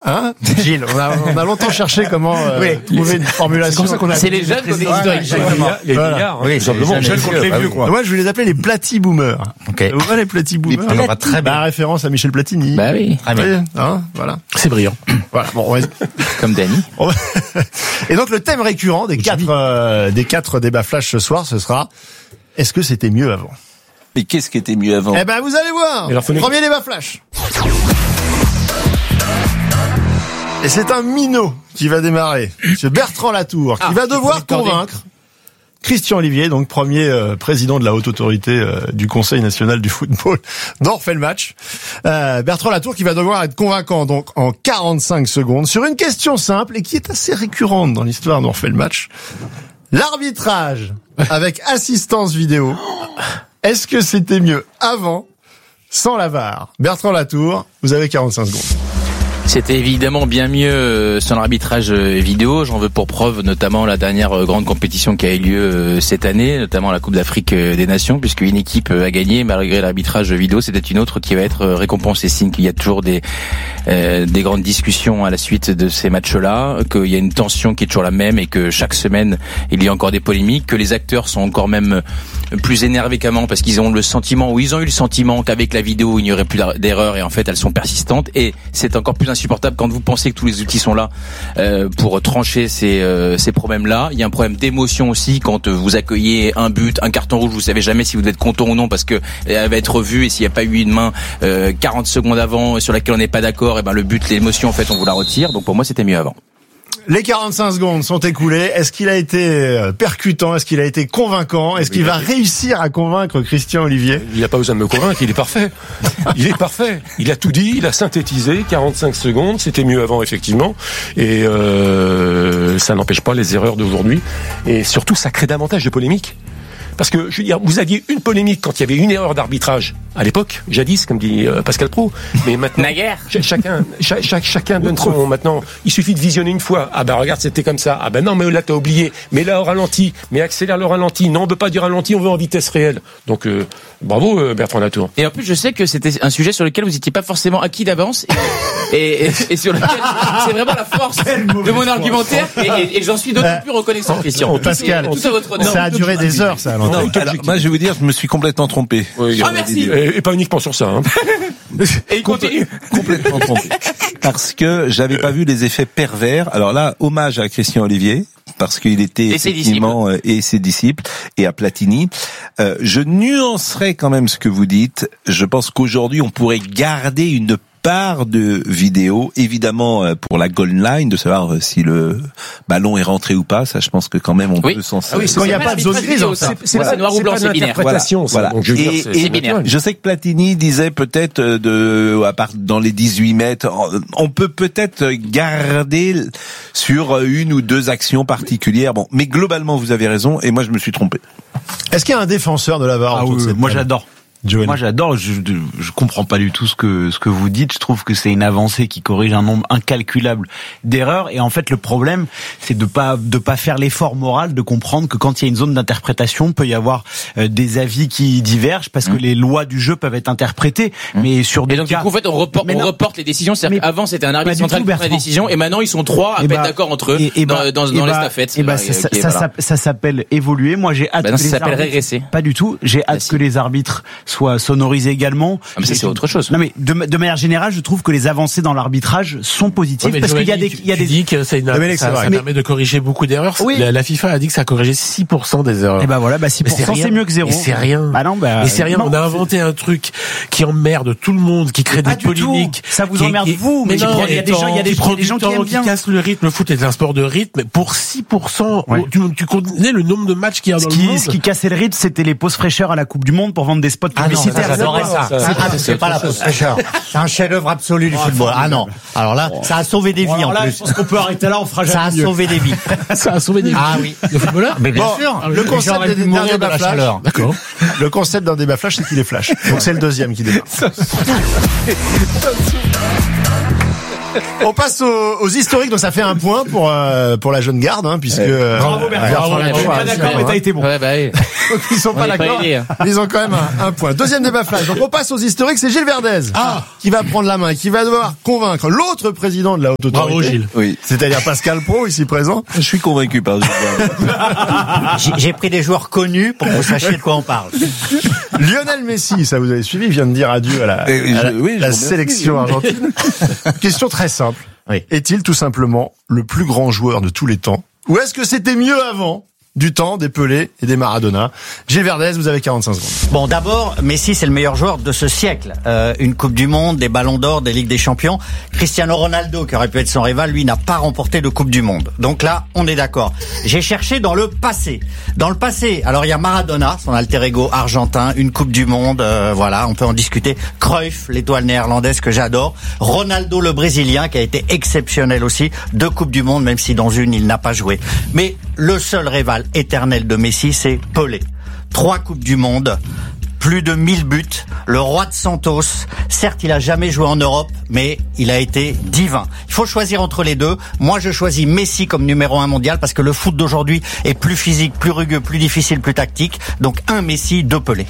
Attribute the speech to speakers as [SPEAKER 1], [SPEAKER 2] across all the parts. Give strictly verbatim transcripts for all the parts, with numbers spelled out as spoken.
[SPEAKER 1] Hein, Gilles, on a, on a longtemps cherché comment euh, oui. trouver une formulation.
[SPEAKER 2] C'est, comme ça
[SPEAKER 3] c'est les jeunes contre les historiques.
[SPEAKER 2] Les milliards,
[SPEAKER 1] oui,
[SPEAKER 2] simplement. Les jeunes contre les vieux, quoi.
[SPEAKER 1] Moi, je vais les appeler les Platy Boomers.
[SPEAKER 3] Okay.
[SPEAKER 1] Vous voyez les Platy Boomers?
[SPEAKER 3] Les Platy.
[SPEAKER 1] Très bien. Bah, référence à Michel Platini.
[SPEAKER 3] Bah oui.
[SPEAKER 1] Très bien. Hein, voilà.
[SPEAKER 2] C'est brillant.
[SPEAKER 1] Voilà. Bon, on va...
[SPEAKER 3] Comme Danny.
[SPEAKER 1] Et donc, le thème récurrent des quatre, euh, des quatre débats flash ce soir, ce sera, est-ce que c'était mieux avant?
[SPEAKER 4] Mais qu'est-ce qui était mieux avant?
[SPEAKER 1] Eh ben, vous allez voir. Alors, premier débat flash. Et c'est un minot qui va démarrer. Monsieur Bertrand Latour, qui ah, va devoir convaincre Christian Olivier, donc premier euh, président de la haute autorité euh, du Conseil national du football, d'en refait le match. Euh, Bertrand Latour qui va devoir être convaincant donc en quarante-cinq secondes sur une question simple et qui est assez récurrente dans l'histoire d'en refait le match. L'arbitrage avec assistance vidéo. Est-ce que c'était mieux avant, sans la V A R? Bertrand Latour, vous avez quarante-cinq secondes.
[SPEAKER 3] C'était évidemment bien mieux sans l'arbitrage vidéo. J'en veux pour preuve notamment la dernière grande compétition qui a eu lieu cette année, notamment la Coupe d'Afrique des Nations, puisque une équipe a gagné malgré l'arbitrage vidéo. C'était une autre qui va être récompensée. Signe qu'il y a toujours des euh, des grandes discussions à la suite de ces matchs-là, qu'il y a une tension qui est toujours la même et que chaque semaine il y a encore des polémiques, que les acteurs sont encore même plus énervés qu'avant parce qu'ils ont le sentiment ou ils ont eu le sentiment qu'avec la vidéo il n'y aurait plus d'erreurs et en fait elles sont persistantes et c'est encore plus insupportable quand vous pensez que tous les outils sont là euh, pour trancher ces, euh, ces problèmes-là. Il y a un problème d'émotion aussi quand vous accueillez un but, un carton rouge, vous savez jamais si vous devez être content ou non parce que elle va être revue et s'il n'y a pas eu une main euh, quarante secondes avant sur laquelle on n'est pas d'accord, et ben le but, l'émotion en fait on vous la retire. Donc pour moi c'était mieux avant.
[SPEAKER 1] Les quarante-cinq secondes sont écoulées. Est-ce qu'il a été percutant? Est-ce qu'il a été convaincant? Est-ce qu'il va réussir à convaincre Christian Olivier?
[SPEAKER 2] Il n'a pas besoin de me convaincre, il est parfait. Il est parfait. Il a tout dit, il a synthétisé. quarante-cinq secondes, c'était mieux avant, effectivement. Et euh, ça n'empêche pas les erreurs d'aujourd'hui. Et surtout, ça crée davantage de polémiques. Parce que, je veux dire, vous aviez une polémique quand il y avait une erreur d'arbitrage à l'époque, jadis, comme dit euh, Pascal Praud. Mais maintenant, ch- chacun, ch- ch- chacun donne son. Maintenant, il suffit de visionner une fois. Ah ben regarde, c'était comme ça. Ah ben non, mais là t'as oublié. Mais là au ralenti. Mais accélère le ralenti. Non, on veut pas du ralenti, on veut en vitesse réelle. Donc euh, bravo euh, Bertrand Latour.
[SPEAKER 3] Et en plus, je sais que c'était un sujet sur lequel vous n'étiez pas forcément acquis d'avance, et, et, et, et sur lequel c'est vraiment la force de mon argumentaire. Et, et, et j'en suis d'autant plus reconnaissant, Christian.
[SPEAKER 1] Pascal,
[SPEAKER 3] tout à votre honneur.
[SPEAKER 1] Ça a duré des heures, ça.
[SPEAKER 4] Non, alors, moi, je vais vous dire, je me suis complètement trompé.
[SPEAKER 2] Oui,
[SPEAKER 3] ah, merci.
[SPEAKER 2] Et, et pas uniquement sur ça. Hein.
[SPEAKER 3] Et il continue.
[SPEAKER 4] Complètement trompé. Parce que j'avais pas vu les effets pervers. Alors là, hommage à Christian Olivier, parce qu'il était
[SPEAKER 3] et
[SPEAKER 4] effectivement
[SPEAKER 3] ses
[SPEAKER 4] euh, et ses disciples, et à Platini. Euh, je nuancerai quand même ce que vous dites. Je pense qu'aujourd'hui, on pourrait garder une part de vidéo, évidemment pour la goal line, de savoir si le ballon est rentré ou pas. Ça, je pense que quand même on
[SPEAKER 3] oui.
[SPEAKER 4] peut s'en
[SPEAKER 1] servir. Ah oui, quand il n'y a pas de zone grise,
[SPEAKER 3] c'est, c'est voilà. pas noir ou blanc, c'est binaire.
[SPEAKER 4] Voilà.
[SPEAKER 2] voilà. Donc, je,
[SPEAKER 4] et,
[SPEAKER 2] dire, c'est,
[SPEAKER 4] et
[SPEAKER 2] c'est
[SPEAKER 3] binaire.
[SPEAKER 4] Je sais que Platini disait peut-être de, à part dans les dix-huit mètres, on peut peut-être garder sur une ou deux actions particulières. Bon, mais globalement, vous avez raison, et moi je me suis trompé.
[SPEAKER 1] Est-ce qu'il y a un défenseur de la V A R?
[SPEAKER 5] Ah oui, moi j'adore.
[SPEAKER 1] Joël.
[SPEAKER 5] Moi j'adore, je, je comprends pas du tout ce que ce que vous dites. Je trouve que c'est une avancée qui corrige un nombre incalculable d'erreurs. Et en fait, le problème, c'est de pas de pas faire l'effort moral de comprendre que quand il y a une zone d'interprétation, peut y avoir euh, des avis qui divergent parce mmh. que les lois du jeu peuvent être interprétées. Mmh. Mais sur des
[SPEAKER 3] et donc
[SPEAKER 5] cas,
[SPEAKER 3] du coup, en fait, on reporte, on reporte les décisions. C'est-à-dire qu'avant c'était un arbitre central qui prenait la décision, et maintenant ils sont trois à et pas bah, être d'accord entre eux et, et bah, dans, dans, dans bah, l'estafette.
[SPEAKER 5] Et bah, ça, ça, ça, voilà. ça s'appelle évoluer. Moi, j'ai hâte
[SPEAKER 3] bah non,
[SPEAKER 5] que
[SPEAKER 3] ça
[SPEAKER 5] les
[SPEAKER 3] s'appelle
[SPEAKER 5] arbitres,
[SPEAKER 3] régresser.
[SPEAKER 5] Pas du tout. J'ai hâte que les arbitres soient sonorisés également.
[SPEAKER 3] Ah, mais ça, c'est autre chose.
[SPEAKER 5] Non mais de, de manière générale, je trouve que les avancées dans l'arbitrage sont positives
[SPEAKER 2] oui,
[SPEAKER 5] parce qu'il y a des,
[SPEAKER 2] il
[SPEAKER 5] y a des.
[SPEAKER 2] Dit que c'est une, ça, ça permet de corriger beaucoup d'erreurs. Oui. La, la FIFA a dit que ça a corrigé six pour cent des erreurs.
[SPEAKER 5] Et ben voilà, bah six pour cent c'est, c'est mieux que zéro.
[SPEAKER 2] Et c'est rien.
[SPEAKER 5] Bah non, bah.
[SPEAKER 2] Et c'est rien.
[SPEAKER 5] Non,
[SPEAKER 2] on a inventé c'est... un truc qui emmerde tout le monde, qui crée des polémiques.
[SPEAKER 5] Ça vous emmerde qui, vous, mais il y a des gens, il y a des gens qui aiment bien.
[SPEAKER 2] Qui cassent le rythme. Le foot est un sport de rythme. Pour six pour cent, tu, tu connais le nombre de matchs qu'il y a dans le monde.
[SPEAKER 5] Ce qui cassait le rythme, c'était les pauses fraîcheurs à la Coupe du Monde pour vendre des spots publicitaires.
[SPEAKER 6] J'adorais ça. C'est pas la pause fraîcheur. C'est un chef-d'œuvre absolu du football. Ah non. Alors là, ça a sauvé des vies en plus.
[SPEAKER 5] Je pense qu'on peut arrêter là, on fera jamais mieux.
[SPEAKER 6] Ça a sauvé des vies.
[SPEAKER 2] Ça a sauvé des vies.
[SPEAKER 6] Ah oui.
[SPEAKER 2] Le footballeur?
[SPEAKER 6] Mais bien
[SPEAKER 1] bon,
[SPEAKER 6] sûr.
[SPEAKER 1] Le concept d'un débat flash.
[SPEAKER 2] D'accord.
[SPEAKER 1] Le concept d'un débat flash, c'est qu'il est flash. Donc c'est le deuxième qui débat. On passe aux, aux historiques, donc ça fait un point pour euh, pour la jeune garde, hein, puisque euh,
[SPEAKER 5] Bravo Bertrand.
[SPEAKER 1] Bertrand
[SPEAKER 5] Je suis pas d'accord, mais t'as été bon.
[SPEAKER 3] Ouais, bah oui.
[SPEAKER 1] ils sont pas
[SPEAKER 3] On est pas
[SPEAKER 1] d'accord.
[SPEAKER 3] aidés, hein.
[SPEAKER 1] Ils ont quand même un, un point. Deuxième débat flash. Donc on passe aux historiques. C'est Gilles Verdez ah. qui va prendre la main, qui va devoir convaincre l'autre président de la haute autorité.
[SPEAKER 5] Bravo Gilles.
[SPEAKER 4] Oui.
[SPEAKER 1] C'est-à-dire Pascal Pro ici présent.
[SPEAKER 4] Je suis convaincu par
[SPEAKER 6] J'ai- J'ai pris des joueurs connus pour que vous sachiez de quoi on parle.
[SPEAKER 1] Lionel Messi, ça vous avez suivi, vient de dire adieu à la,
[SPEAKER 4] Eh, je-
[SPEAKER 1] à la,
[SPEAKER 4] oui, je
[SPEAKER 1] la
[SPEAKER 4] vous remercie.
[SPEAKER 1] sélection argentine. Question très simple.
[SPEAKER 6] Oui.
[SPEAKER 1] Est-il tout simplement le plus grand joueur de tous les temps? Ou est-ce que c'était mieux avant, du temps des Pelé et des Maradona? Gilles Verdez, vous avez quarante-cinq secondes.
[SPEAKER 6] Bon, d'abord, Messi, c'est le meilleur joueur de ce siècle. Euh, une Coupe du Monde, des Ballons d'Or, des Ligues des Champions. Cristiano Ronaldo, qui aurait pu être son rival, lui, n'a pas remporté de Coupe du Monde. Donc là, on est d'accord. J'ai cherché dans le passé. Dans le passé, alors il y a Maradona, son alter ego argentin, une Coupe du Monde, euh, voilà, on peut en discuter. Cruyff, l'étoile néerlandaise que j'adore. Ronaldo, le Brésilien, qui a été exceptionnel aussi. Deux Coupes du Monde, même si dans une, il n'a pas joué. Mais le seul rival éternel de Messi, c'est Pelé. Trois Coupes du Monde, plus de mille buts, le roi de Santos. Certes, il a jamais joué en Europe, mais il a été divin. Il faut choisir entre les deux. Moi, je choisis Messi comme numéro un mondial parce que le foot d'aujourd'hui est plus physique, plus rugueux, plus difficile, plus tactique. Donc un Messi, deux Pelé.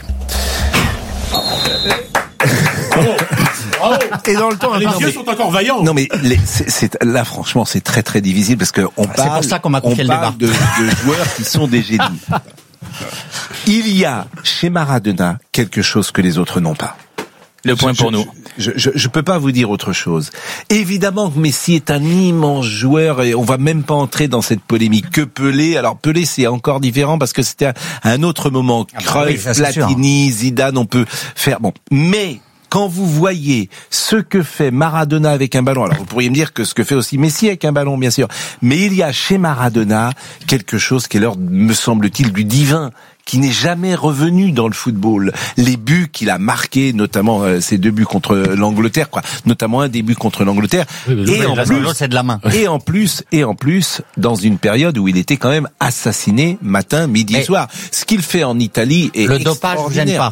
[SPEAKER 1] Et dans le temps,
[SPEAKER 5] Les
[SPEAKER 1] imparti-
[SPEAKER 5] yeux sont encore vaillants.
[SPEAKER 4] Non mais les, c'est, c'est- là franchement c'est très très difficile parce que on
[SPEAKER 6] C'est
[SPEAKER 4] parle,
[SPEAKER 6] pour ça qu'on m'a
[SPEAKER 4] on
[SPEAKER 6] confié le
[SPEAKER 4] parle de, de joueurs qui sont des génies. Il y a chez Maradona quelque chose que les autres n'ont pas.
[SPEAKER 3] Le point
[SPEAKER 4] Je-
[SPEAKER 3] pour
[SPEAKER 4] je-
[SPEAKER 3] nous.
[SPEAKER 4] Je, je, je peux pas vous dire autre chose. Évidemment que Messi est un immense joueur et on va même pas entrer dans cette polémique que Pelé. Alors Pelé c'est encore différent parce que c'était un, un autre moment.
[SPEAKER 6] Ah bah oui,
[SPEAKER 4] Cruyff,
[SPEAKER 6] ça, c'est sûr.
[SPEAKER 4] Platini, Zidane, on peut faire bon. Mais quand vous voyez ce que fait Maradona avec un ballon, alors vous pourriez me dire que ce que fait aussi Messi avec un ballon, bien sûr, mais il y a chez Maradona quelque chose qui est l'ordre, me semble-t-il, du divin, qui n'est jamais revenu dans le football. Les buts qu'il a marqués, notamment euh, ces deux buts contre l'Angleterre, quoi, notamment un des buts contre l'Angleterre, et en plus,
[SPEAKER 6] L'autre, c'est de la main.
[SPEAKER 4] et en plus, et en plus, dans une période où il était quand même assassiné matin, midi et
[SPEAKER 6] Mais
[SPEAKER 4] soir. Ce qu'il fait en Italie est
[SPEAKER 6] Le dopage ne gêne
[SPEAKER 4] extraordinaire.
[SPEAKER 6] pas.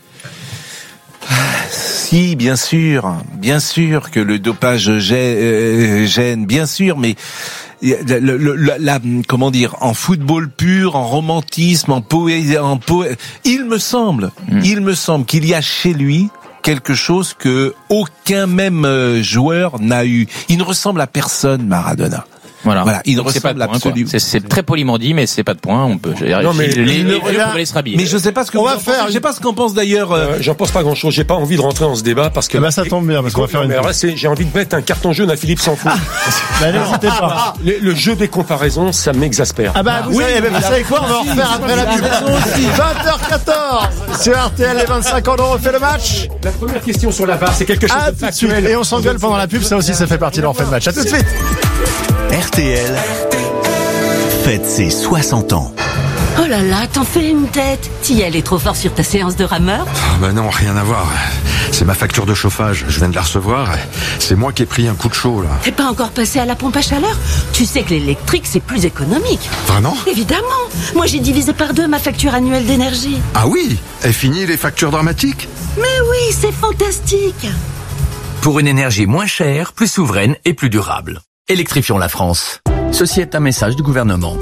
[SPEAKER 4] Si, bien sûr, bien sûr que le dopage gê- euh, gêne, bien sûr, mais le, le, le- la, la- comment dire, en football pur, en romantisme, en poésie, en poé... il me semble,
[SPEAKER 3] Mm.
[SPEAKER 4] il me semble qu'il y a chez lui quelque chose que aucun même euh, joueur n'a eu. Il ne ressemble à personne, Maradona.
[SPEAKER 3] Voilà.
[SPEAKER 4] Voilà, il
[SPEAKER 3] Donc, c'est pas de
[SPEAKER 4] ressemble
[SPEAKER 3] point, quoi.
[SPEAKER 4] absolument.
[SPEAKER 3] C'est, c'est très poliment dit, mais c'est pas de point. On peut.
[SPEAKER 2] Non, mais
[SPEAKER 3] les, les,
[SPEAKER 2] il
[SPEAKER 3] les
[SPEAKER 2] ne
[SPEAKER 3] vieux
[SPEAKER 1] regarde-
[SPEAKER 3] peuvent aller se rhabiller.
[SPEAKER 4] Mais je sais pas ce que
[SPEAKER 1] On
[SPEAKER 4] vous
[SPEAKER 1] va
[SPEAKER 4] en
[SPEAKER 1] faire
[SPEAKER 4] pensez. Je sais pas ce qu'en pense d'ailleurs. euh,
[SPEAKER 2] Euh, J'en pense pas grand-chose. J'ai pas envie de rentrer dans ce débat parce que.
[SPEAKER 1] Eh ben, ça tombe bien, parce qu'on va faire
[SPEAKER 2] Non,
[SPEAKER 1] une
[SPEAKER 2] mais alors
[SPEAKER 1] pause.
[SPEAKER 2] là, c'est- j'ai envie de mettre un carton jaune à Philippe Sanfou.
[SPEAKER 1] Bah, n'hésitez pas.
[SPEAKER 2] Le, le jeu des comparaisons, ça m'exaspère.
[SPEAKER 1] Ah bah vous savez, bah, vous savez quoi, on va en refaire après la pub. vingt heures quatorze sur R T L, les vingt-cinq ans, on refait le match.
[SPEAKER 2] La première question sur la V A R, c'est quelque chose
[SPEAKER 1] À
[SPEAKER 2] de
[SPEAKER 1] tout de suite.
[SPEAKER 2] factuel.
[SPEAKER 1] Et on s'engueule pendant la pub, ça aussi, ça fait partie de l'enfait de match. À tout de suite.
[SPEAKER 7] R T L fête ses soixante ans.
[SPEAKER 8] Oh là là, t'en fais une tête. T'y es allé trop fort sur ta séance de rameur?
[SPEAKER 9] Ah bah non, rien à voir. C'est ma facture de chauffage, je viens de la recevoir. C'est moi qui ai pris un coup de chaud, là.
[SPEAKER 8] T'es pas encore passé à la pompe à chaleur? Tu sais que l'électrique, c'est plus économique.
[SPEAKER 9] Vraiment?
[SPEAKER 8] Évidemment. Moi, j'ai divisé par deux ma facture annuelle d'énergie.
[SPEAKER 9] Ah oui? Et fini les factures dramatiques?
[SPEAKER 8] Mais oui, c'est fantastique.
[SPEAKER 10] Pour une énergie moins chère, plus souveraine et plus durable. Électrifions la France. Ceci est un message du gouvernement.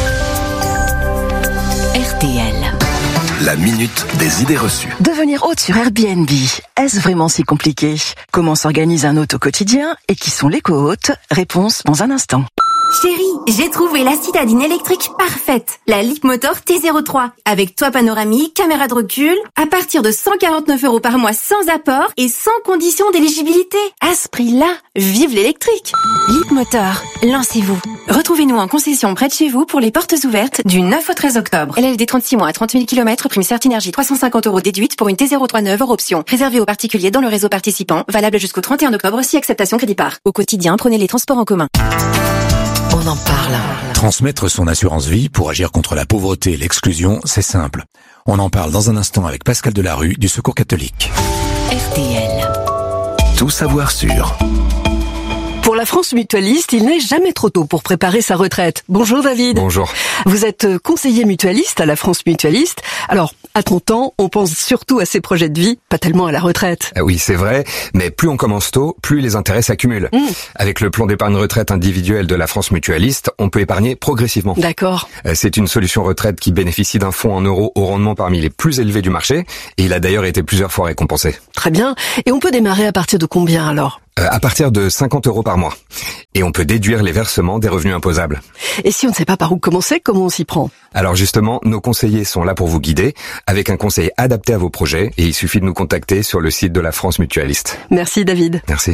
[SPEAKER 8] R T L.
[SPEAKER 7] La minute des idées reçues.
[SPEAKER 11] Devenir hôte sur Airbnb, est-ce vraiment si compliqué? Comment s'organise un hôte au quotidien et qui sont les co-hôtes? Réponse dans un instant.
[SPEAKER 12] Chérie, j'ai trouvé la citadine électrique parfaite, la Leapmotor T zéro trois, avec toit panoramique, caméra de recul, à partir de cent quarante-neuf euros par mois sans apport et sans condition d'éligibilité. À ce prix-là, vive l'électrique. Leapmotor, lancez-vous. Retrouvez-nous en concession près de chez vous pour les portes ouvertes du neuf au treize octobre. L L D trente-six mois à trente mille kilomètres, prime Certinergie trois cent cinquante euros déduite pour une T zéro trois neuve hors option. Réservée aux particuliers dans le réseau participant, valable jusqu'au trente et un octobre si acceptation crédit par. Au quotidien, prenez les transports en commun.
[SPEAKER 11] On en parle.
[SPEAKER 9] Transmettre son assurance vie pour agir contre la pauvreté et l'exclusion, c'est simple. On en parle dans un instant avec Pascal Delarue du Secours catholique.
[SPEAKER 8] R T L.
[SPEAKER 7] Tout savoir sur.
[SPEAKER 11] Pour la France mutualiste, il n'est jamais trop tôt pour préparer sa retraite. Bonjour David.
[SPEAKER 9] Bonjour.
[SPEAKER 11] Vous êtes conseiller mutualiste à la France mutualiste. Alors,
[SPEAKER 13] À trente ans, on pense surtout à ses projets de vie, pas tellement à la retraite.
[SPEAKER 14] Ah oui, c'est vrai, mais plus on commence tôt, plus les intérêts s'accumulent. Mmh. Avec le plan d'épargne retraite individuelle de la France Mutualiste, on peut épargner progressivement.
[SPEAKER 13] D'accord.
[SPEAKER 14] C'est une solution retraite qui bénéficie d'un fonds en euros au rendement parmi les plus élevés du marché, et il a d'ailleurs été plusieurs fois récompensé.
[SPEAKER 13] Très bien. Et on peut démarrer à partir de combien alors ?
[SPEAKER 14] Euh, à partir de cinquante euros par mois. Et on peut déduire les versements des revenus imposables.
[SPEAKER 13] Et si on ne sait pas par où commencer, comment on s'y prend ?
[SPEAKER 14] Alors justement, nos conseillers sont là pour vous guider, avec un conseil adapté à vos projets, et il suffit de nous contacter sur le site de la France Mutualiste.
[SPEAKER 13] Merci David.
[SPEAKER 14] Merci.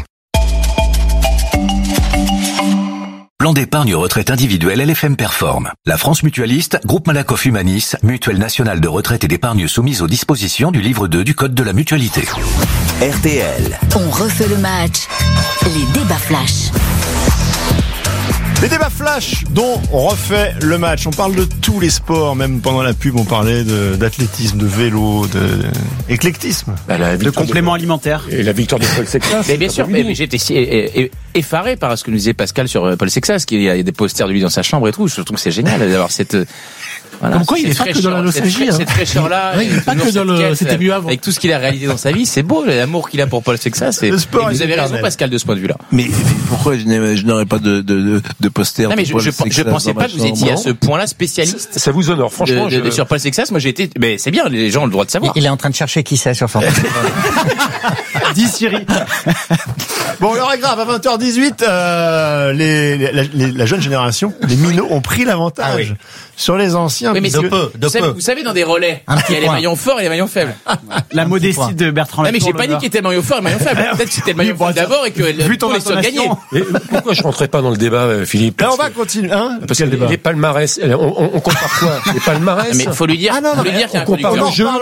[SPEAKER 10] Plan d'épargne retraite individuelle L F M Perform. La France Mutualiste, Groupe Malakoff Humanis, mutuelle nationale de retraite et d'épargne soumise aux dispositions du livre deux du Code de la mutualité.
[SPEAKER 7] R T L.
[SPEAKER 8] On refait le match. Les débats flash.
[SPEAKER 1] Les débats flash dont on refait le match. On parle de tous les sports, même pendant la pub, on parlait de, d'athlétisme, de vélo, de, d'éclectisme.
[SPEAKER 5] Bah, de compléments
[SPEAKER 2] de...
[SPEAKER 5] alimentaires.
[SPEAKER 2] Et la victoire de Paul Sexas.
[SPEAKER 3] Mais bien sûr, mais, mais j'étais effaré par ce que nous disait Pascal sur Paul Sexas, qu'il y a des posters de lui dans sa chambre et tout. Je trouve que c'est génial d'avoir cette... Voilà,
[SPEAKER 15] Comme quoi, il n'est pas que dans la nostalgie.
[SPEAKER 3] Cette, cette fraîcheur-là,
[SPEAKER 15] oui, il n'est pas que dans le. C'était mieux avant.
[SPEAKER 3] Avec tout ce qu'il a réalisé dans sa vie, c'est beau l'amour qu'il a pour Paul Sexas. Et,
[SPEAKER 1] le sport,
[SPEAKER 3] et vous avez raison, Pascal, de ce point de vue-là.
[SPEAKER 4] Mais pourquoi je, n'ai, je n'aurais pas de, de, de poster
[SPEAKER 3] Non, mais je, je, je pensais pas que vous étiez à ce point-là spécialiste.
[SPEAKER 2] Ça, ça vous honore, franchement.
[SPEAKER 3] De, de,
[SPEAKER 2] je...
[SPEAKER 3] Sur Paul Sexas, moi j'ai été. Mais c'est bien, les gens ont le droit de savoir.
[SPEAKER 6] Il est en train de chercher qui c'est sur Fortnite.
[SPEAKER 5] Dis Siri.
[SPEAKER 1] Bon, l'heure est grave, à vingt heures dix-huit, euh, les, les, la, la jeune génération, les minots, ont pris l'avantage ah oui. sur les anciens.
[SPEAKER 3] Oui, mais de peu, de vous, savez, vous savez, dans des relais, il y a les maillons forts et les maillons faibles.
[SPEAKER 5] La modestie de Bertrand
[SPEAKER 3] Latour. Non, mais j'ai pas dit qu'il était le maillon fort et le maillon faible. Peut-être que c'était le maillon fort d'abord et que
[SPEAKER 5] vu ton
[SPEAKER 3] les sols gagnaient.
[SPEAKER 2] Pourquoi je rentrais pas dans le débat, Philippe?
[SPEAKER 1] Là, on va continuer, hein?
[SPEAKER 2] Parce que les palmarès, on, on, on compare quoi? Les palmarès?
[SPEAKER 3] Mais faut lui dire, ah non, faut lui dire qu'il y a un
[SPEAKER 2] compare le jeu.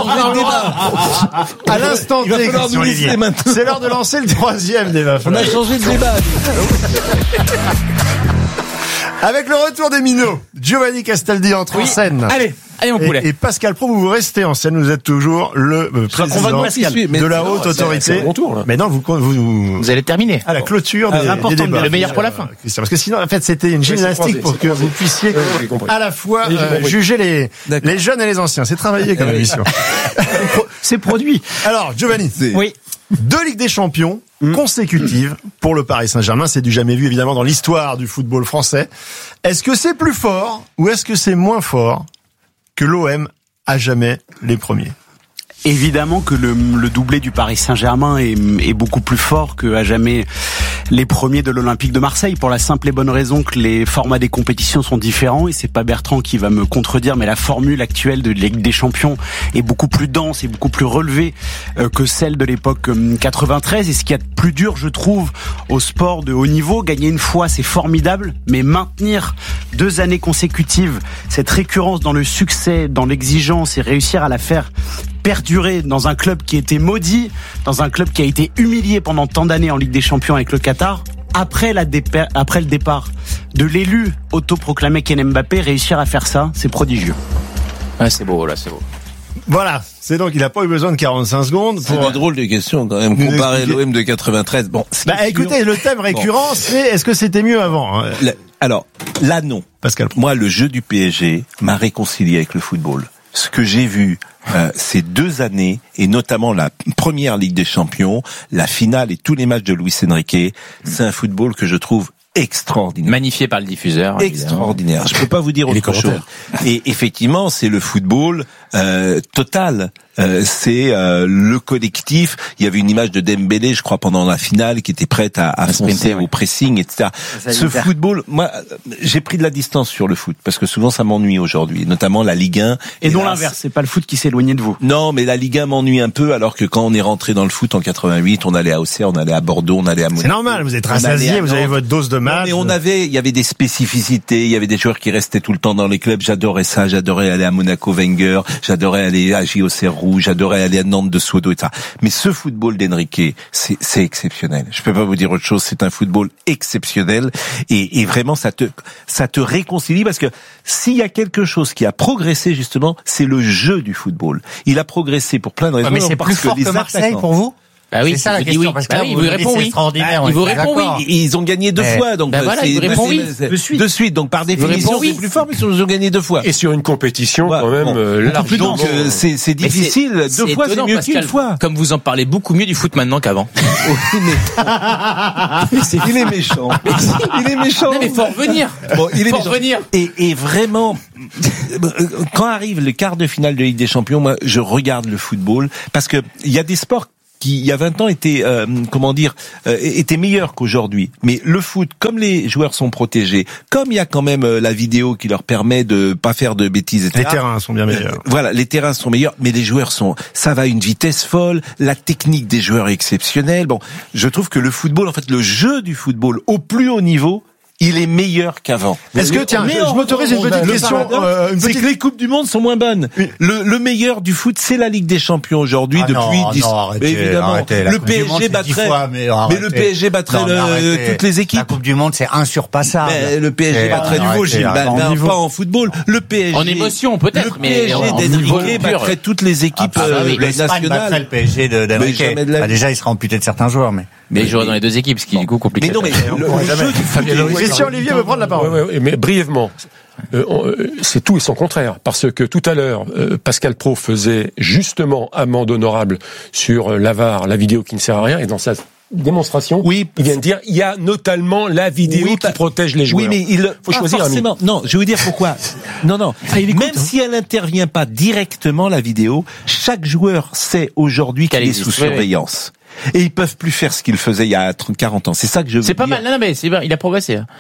[SPEAKER 1] À l'instant T, c'est l'heure de lancer le troisième débat.
[SPEAKER 15] On a changé de débat.
[SPEAKER 1] Avec le retour des minots, Giovanni Castaldi entre
[SPEAKER 3] oui.
[SPEAKER 1] en scène.
[SPEAKER 3] Allez, allez mon poulet.
[SPEAKER 1] Et, et Pascal Pro, vous restez en scène, vous êtes toujours le euh, président Pascal, de la haute non, autorité.
[SPEAKER 2] C'est, c'est bon tour, là.
[SPEAKER 1] Mais non, vous, vous
[SPEAKER 3] vous allez terminer.
[SPEAKER 1] À la clôture
[SPEAKER 3] ah,
[SPEAKER 1] des, des débats.
[SPEAKER 3] Le meilleur pour la fin.
[SPEAKER 1] Parce que sinon, en fait, c'était une gymnastique pour que vous puissiez à la fois euh, juger les, les jeunes et les anciens. C'est travaillé comme émission.
[SPEAKER 5] C'est produit.
[SPEAKER 1] Alors, Giovanni.
[SPEAKER 5] Oui.
[SPEAKER 1] Deux Ligues des Champions mmh. consécutives pour le Paris Saint-Germain. C'est du jamais vu, évidemment, dans l'histoire du football français. Est-ce que c'est plus fort ou est-ce que c'est moins fort que l'O M à jamais les premiers?
[SPEAKER 5] Évidemment que le, le doublé du Paris Saint-Germain est, est beaucoup plus fort que à jamais les premiers de l'Olympique de Marseille, pour la simple et bonne raison que les formats des compétitions sont différents, et c'est pas Bertrand qui va me contredire, mais la formule actuelle de Ligue des Champions est beaucoup plus dense et beaucoup plus relevée euh, que celle de l'époque euh, quatre-vingt-treize, et ce qu'il y a de plus dur, je trouve, au sport de haut niveau, gagner une fois c'est formidable, mais maintenir deux années consécutives cette récurrence dans le succès, dans l'exigence, et réussir à la faire perdurer dans un club qui était maudit, dans un club qui a été humilié pendant tant d'années en Ligue des Champions avec le Qatar, après, la dépa- après le départ de l'élu autoproclamé Kylian Mbappé, réussir à faire ça, c'est prodigieux.
[SPEAKER 3] Ah, c'est beau, là, c'est beau.
[SPEAKER 1] Voilà, c'est donc, il n'a pas eu besoin de quarante-cinq secondes pour...
[SPEAKER 4] C'est une drôle de question, quand même, comparer l'O M de quatre-vingt-treize. Bon,
[SPEAKER 1] bah, écoutez, le thème récurrent, bon. c'est est-ce que c'était mieux avant hein
[SPEAKER 4] la, Alors, là, non.
[SPEAKER 1] Pascal.
[SPEAKER 4] Moi, le jeu du P S G m'a réconcilié avec le football. Ce que j'ai vu euh, ces deux années, et notamment la première Ligue des Champions, la finale et tous les matchs de Luis Enrique, c'est un football que je trouve extraordinaire.
[SPEAKER 3] Magnifié par le diffuseur.
[SPEAKER 4] Extraordinaire. Je peux pas vous dire
[SPEAKER 2] et
[SPEAKER 4] autre chose. Et effectivement, c'est le football euh, total. Euh, c'est euh, le collectif. Il y avait une image de Dembélé, je crois, pendant la finale, qui était prête à, à foncer sprinter, au ouais. pressing, et cetera. Ce football, moi, j'ai pris de la distance sur le foot parce que souvent ça m'ennuie aujourd'hui, notamment la Ligue un.
[SPEAKER 5] Et, et non l'inverse, c'est pas le foot qui s'est éloigné de vous.
[SPEAKER 4] Non, mais la Ligue un m'ennuie un peu, alors que quand on est rentré dans le foot en quatre-vingt-huit, on allait à Auxerre, on allait à Bordeaux, on allait à Monaco.
[SPEAKER 1] C'est normal, vous êtes rassasié, vous avez votre dose de match.
[SPEAKER 4] Mais on avait, il y avait des spécificités, il y avait des joueurs qui restaient tout le temps dans les clubs. J'adorais ça, j'adorais aller à Monaco Wenger, j'adorais aller à J O C Rouge, j'adorais aller à Nantes de Suodo et ça. Mais ce football d'Enrique, c'est, c'est exceptionnel. Je peux pas vous dire autre chose. C'est un football exceptionnel et, et vraiment ça te, ça te réconcilie parce que s'il y a quelque chose qui a progressé justement, c'est le jeu du football. Il a progressé pour plein de raisons.
[SPEAKER 6] Ouais, mais c'est plus fort que, que Marseille pour vous?
[SPEAKER 3] Bah oui,
[SPEAKER 6] c'est ça la
[SPEAKER 3] il
[SPEAKER 6] question,
[SPEAKER 3] oui.
[SPEAKER 6] parce que
[SPEAKER 3] bah
[SPEAKER 6] là,
[SPEAKER 3] oui,
[SPEAKER 6] vous
[SPEAKER 3] il vous
[SPEAKER 6] me dites,
[SPEAKER 3] répond
[SPEAKER 6] c'est
[SPEAKER 3] oui.
[SPEAKER 6] extraordinaire,
[SPEAKER 3] Bah, il vous répond oui.
[SPEAKER 4] Ils ont gagné deux
[SPEAKER 6] Mais,
[SPEAKER 4] fois, donc
[SPEAKER 3] bah voilà,
[SPEAKER 4] c'est-
[SPEAKER 3] il vous répond oui.
[SPEAKER 4] c'est-
[SPEAKER 3] De suite.
[SPEAKER 4] de suite. Donc par définition,
[SPEAKER 3] oui.
[SPEAKER 4] c'est plus fort, mais ils ont gagné deux fois.
[SPEAKER 2] Et sur une compétition
[SPEAKER 4] Ouais,
[SPEAKER 2] quand même
[SPEAKER 4] bon.
[SPEAKER 2] euh, largement.
[SPEAKER 4] Donc euh, c'est c'est
[SPEAKER 3] Mais
[SPEAKER 4] difficile.
[SPEAKER 3] c'est-
[SPEAKER 4] Deux
[SPEAKER 3] c'est
[SPEAKER 4] fois, c'est
[SPEAKER 3] étonnant,
[SPEAKER 4] mieux
[SPEAKER 3] Pascal.
[SPEAKER 4] qu'une fois.
[SPEAKER 3] Comme vous en parlez beaucoup mieux du foot maintenant qu'avant.
[SPEAKER 4] C'est- il est méchant. Il est méchant.
[SPEAKER 3] Non mais faut revenir.
[SPEAKER 4] Bon, il est
[SPEAKER 3] faut
[SPEAKER 4] méchant.
[SPEAKER 3] revenir.
[SPEAKER 4] Et, et vraiment, quand arrive le quart de finale de Ligue des Champions, moi, je regarde le football parce que il y a des sports qui, il y a vingt ans, étaient, euh, comment dire, euh, étaient meilleurs qu'aujourd'hui. Mais le foot, comme les joueurs sont protégés, comme il y a quand même euh, la vidéo qui leur permet de pas faire de bêtises, et cetera.
[SPEAKER 1] Les terrains sont bien meilleurs.
[SPEAKER 4] Euh, voilà, les terrains sont meilleurs, mais les joueurs sont, ça va à une vitesse folle, la technique des joueurs est exceptionnelle. Bon, je trouve que le football, en fait, le jeu du football au plus haut niveau, il est meilleur qu'avant.
[SPEAKER 1] Est-ce que, tiens,
[SPEAKER 4] Mais
[SPEAKER 1] je, je
[SPEAKER 4] en-
[SPEAKER 1] m'autorise une
[SPEAKER 4] en-
[SPEAKER 1] petite
[SPEAKER 4] le
[SPEAKER 1] question.
[SPEAKER 4] paradoxe,
[SPEAKER 1] euh, une
[SPEAKER 4] c'est
[SPEAKER 1] petite...
[SPEAKER 4] que les coupes du monde sont moins bonnes. Le, le meilleur du foot, c'est la Ligue des Champions aujourd'hui
[SPEAKER 6] Ah
[SPEAKER 4] depuis
[SPEAKER 6] non,
[SPEAKER 4] dix.
[SPEAKER 6] non, arrêtez,
[SPEAKER 4] mais évidemment,
[SPEAKER 6] arrêtez, la
[SPEAKER 4] le
[SPEAKER 6] Coupe du Monde,
[SPEAKER 4] P S G
[SPEAKER 6] c'est dix
[SPEAKER 4] battrait.
[SPEAKER 6] fois, mais
[SPEAKER 4] mais
[SPEAKER 6] arrêtez.
[SPEAKER 4] le P S G battrait
[SPEAKER 6] Non, mais
[SPEAKER 4] le-
[SPEAKER 6] arrêtez.
[SPEAKER 4] toutes les équipes.
[SPEAKER 6] La Coupe du Monde, c'est insurpassable.
[SPEAKER 4] Mais le P S G
[SPEAKER 6] Et
[SPEAKER 4] battrait du
[SPEAKER 6] arrêtez,
[SPEAKER 4] niveau, Gilles.
[SPEAKER 6] arrêtez.
[SPEAKER 4] Bah,
[SPEAKER 1] en
[SPEAKER 4] non,
[SPEAKER 1] niveau.
[SPEAKER 4] pas en football. Le P S G.
[SPEAKER 3] En émotion peut-être,
[SPEAKER 4] le
[SPEAKER 3] mais
[SPEAKER 4] P S G
[SPEAKER 3] en niveau
[SPEAKER 4] d'Enrique
[SPEAKER 3] pur.
[SPEAKER 4] battrait toutes les équipes
[SPEAKER 3] Ah, bah
[SPEAKER 4] euh,
[SPEAKER 3] oui.
[SPEAKER 6] L'Espagne battrait
[SPEAKER 4] nationales.
[SPEAKER 6] le P S G de- d'Enrique.
[SPEAKER 4] Mais jamais de la
[SPEAKER 6] Bah,
[SPEAKER 4] vie.
[SPEAKER 6] déjà, il sera amputé de certains joueurs, mais.
[SPEAKER 3] Mais il jouera dans les deux équipes, ce qui est du coup compliqué.
[SPEAKER 4] Mais non, mais le, le jeu du foot est-
[SPEAKER 1] Christian Olivier veut prendre la parole.
[SPEAKER 2] Ouais, ouais, ouais, mais brièvement, euh, on- euh, c'est tout et son contraire, parce que tout à l'heure, euh, Pascal Praud faisait justement amende honorable sur euh, l'A V A R, la vidéo qui ne sert à rien, et dans sa démonstration,
[SPEAKER 4] Oui.
[SPEAKER 2] il vient de dire il y a notamment la vidéo
[SPEAKER 4] Oui,
[SPEAKER 2] qui
[SPEAKER 4] pas-
[SPEAKER 2] protège les joueurs.
[SPEAKER 4] Oui, mais il
[SPEAKER 2] faut
[SPEAKER 4] pas
[SPEAKER 2] choisir un
[SPEAKER 4] forcément. Non, je vais vous dire pourquoi. Non, non.
[SPEAKER 15] Ah, il écoute,
[SPEAKER 4] Même
[SPEAKER 15] hein.
[SPEAKER 4] si elle n'intervient pas directement, la vidéo, chaque joueur sait aujourd'hui qu'il
[SPEAKER 3] Qu'elle
[SPEAKER 4] est sous
[SPEAKER 3] existe, oui, oui.
[SPEAKER 4] surveillance. Et ils peuvent plus faire ce qu'ils faisaient il y a trente, quarante ans. C'est ça que je veux
[SPEAKER 3] C'est pas
[SPEAKER 4] dire.
[SPEAKER 3] mal. Non, non, mais c'est bien. Il a progressé. hein.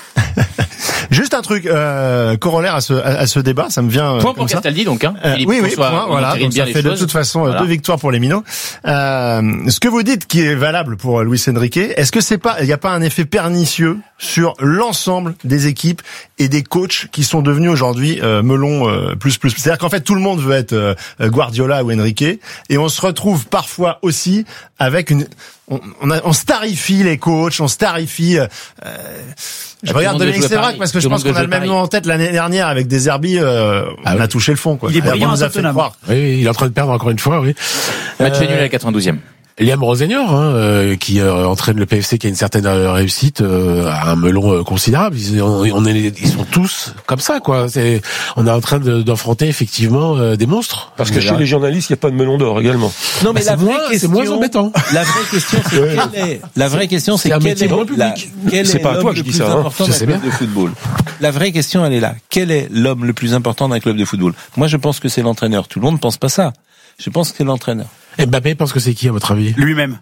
[SPEAKER 1] Juste un truc euh, corollaire à ce, à, à ce débat, ça me vient euh,
[SPEAKER 3] Point
[SPEAKER 1] comme
[SPEAKER 3] pour
[SPEAKER 1] ça.
[SPEAKER 3] Castaldi donc. Hein.
[SPEAKER 1] Euh,
[SPEAKER 3] Philippe
[SPEAKER 1] oui, oui,
[SPEAKER 3] François,
[SPEAKER 1] point,
[SPEAKER 3] on
[SPEAKER 1] voilà.
[SPEAKER 3] entérine
[SPEAKER 1] Donc
[SPEAKER 3] bien
[SPEAKER 1] ça
[SPEAKER 3] les
[SPEAKER 1] fait de
[SPEAKER 3] choses.
[SPEAKER 1] toute façon euh,
[SPEAKER 3] Voilà.
[SPEAKER 1] deux victoires pour les Minots. Euh, ce que vous dites qui est valable pour Luis Enrique, est-ce que c'est pas, il n'y a pas un effet pernicieux sur l'ensemble des équipes et des coachs qui sont devenus aujourd'hui euh, melon euh, plus plus. C'est-à-dire qu'en fait tout le monde veut être euh, Guardiola ou Enrique et on se retrouve parfois aussi avec une on, on, a, on starifie les coachs, on starifie. Euh, je
[SPEAKER 3] tout
[SPEAKER 1] regarde
[SPEAKER 3] le monde veut
[SPEAKER 1] Dominique
[SPEAKER 3] jouer
[SPEAKER 1] Sévrac
[SPEAKER 3] Paris.
[SPEAKER 1] parce que
[SPEAKER 3] Tout
[SPEAKER 1] je
[SPEAKER 3] le
[SPEAKER 1] pense
[SPEAKER 3] monde
[SPEAKER 1] qu'on a
[SPEAKER 3] veut
[SPEAKER 1] le même
[SPEAKER 3] jouer
[SPEAKER 1] nom en tête l'année dernière avec des Herbies. Euh,
[SPEAKER 15] Ah
[SPEAKER 1] on
[SPEAKER 15] oui.
[SPEAKER 1] a touché le fond. Quoi.
[SPEAKER 5] Il est
[SPEAKER 1] Et on
[SPEAKER 5] brillant
[SPEAKER 1] nous
[SPEAKER 5] à
[SPEAKER 1] a fait
[SPEAKER 5] Tottenham.
[SPEAKER 1] croire.
[SPEAKER 15] Oui, il est en train de perdre encore une fois, oui.
[SPEAKER 3] Match
[SPEAKER 15] Euh,
[SPEAKER 3] nul à la quatre-vingt-douzième.
[SPEAKER 15] Liam Rosenior, hein, euh, qui euh, entraîne le P F C, qui a une certaine euh, réussite, euh, a un melon euh, considérable. Ils, on, on est, ils sont tous comme ça, quoi. C'est, on est en train de, d'affronter effectivement euh, des monstres.
[SPEAKER 2] Parce que
[SPEAKER 15] Mais
[SPEAKER 2] chez
[SPEAKER 15] là-
[SPEAKER 2] les journalistes, il n'y a pas de melon d'or également.
[SPEAKER 4] Non, mais
[SPEAKER 15] Bah,
[SPEAKER 4] la
[SPEAKER 15] c'est
[SPEAKER 4] vraie
[SPEAKER 15] moins-
[SPEAKER 4] question,
[SPEAKER 15] c'est moins embêtant.
[SPEAKER 4] La vraie question, c'est quelle est, la vraie question, c'est
[SPEAKER 15] C'est un
[SPEAKER 4] quel
[SPEAKER 15] métier
[SPEAKER 4] est,
[SPEAKER 15] grand public.
[SPEAKER 4] la, quel
[SPEAKER 2] C'est
[SPEAKER 4] est
[SPEAKER 2] pas à
[SPEAKER 4] l'homme
[SPEAKER 2] toi que
[SPEAKER 4] le
[SPEAKER 2] je dis
[SPEAKER 4] plus
[SPEAKER 2] ça, hein.
[SPEAKER 4] important
[SPEAKER 15] Je
[SPEAKER 4] d'un
[SPEAKER 15] sais
[SPEAKER 4] club
[SPEAKER 15] bien.
[SPEAKER 4] de football. La vraie question, elle est là. Quel est l'homme le plus important d'un club de football? Moi, je pense que c'est l'entraîneur. Tout le monde ne pense pas ça. Je pense que c'est l'entraîneur.
[SPEAKER 15] Mbappé pense que c'est qui, à votre avis?
[SPEAKER 5] Lui-même.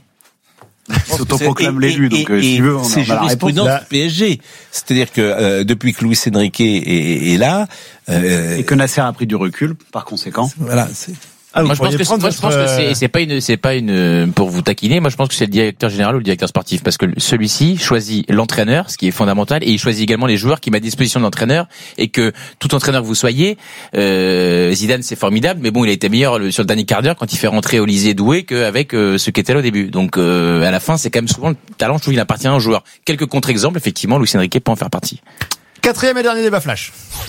[SPEAKER 5] Il s'autoproclame
[SPEAKER 4] Et-
[SPEAKER 5] l'élu,
[SPEAKER 4] et-
[SPEAKER 5] donc euh,
[SPEAKER 4] et-
[SPEAKER 5] si tu veux, on
[SPEAKER 4] c'est
[SPEAKER 5] a la réponse.
[SPEAKER 4] jurisprudence du P S G. C'est-à-dire que euh, depuis que Luis Enrique est, est, est là, euh,
[SPEAKER 5] Et que Nasser a pris du recul, par conséquent.
[SPEAKER 4] voilà. C'est...
[SPEAKER 1] Ah, vous
[SPEAKER 3] Moi je pense
[SPEAKER 1] pourriez
[SPEAKER 3] que,
[SPEAKER 1] prendre
[SPEAKER 3] moi, je pense
[SPEAKER 1] votre,
[SPEAKER 3] que c'est,
[SPEAKER 1] euh,
[SPEAKER 3] c'est pas une, c'est pas une, pour vous taquiner. Moi je pense que c'est le directeur général ou le directeur sportif parce que celui-ci choisit l'entraîneur, ce qui est fondamental, et il choisit également les joueurs qui mettent à disposition de l'entraîneur et que tout entraîneur que vous soyez, euh, Zidane c'est formidable, mais bon il a été meilleur le, sur le dernier quart d'heure quand il fait rentrer Olysée Doué qu'avec euh, ce qui était là au début. Donc euh, à la fin c'est quand même souvent le talent, je trouve, il appartient à un joueur. Quelques contre-exemples, effectivement, Luis Enrique peut en faire partie.
[SPEAKER 1] Quatrième et dernier débat flash.